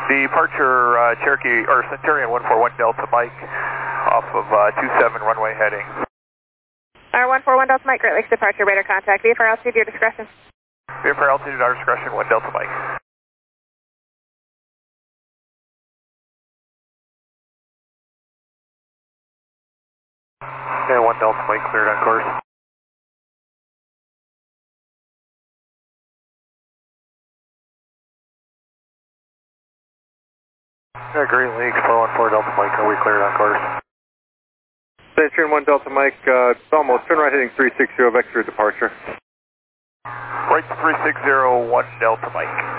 Departure Cherokee, or Centurion 141 Delta Mike, off of 27 runway heading. 141 Delta Mike, Great Lakes departure, radar contact. VFR altitude, your discretion. VFR altitude, our discretion, 1 Delta Mike. Yeah, 1 Delta Mike, cleared on course. Yeah, Great Lakes, 414 Delta Mike, are we cleared on course? Centurion 1 Delta Mike, it's almost, turn right heading 360, vector departure. Right to 360, 1 Delta Mike.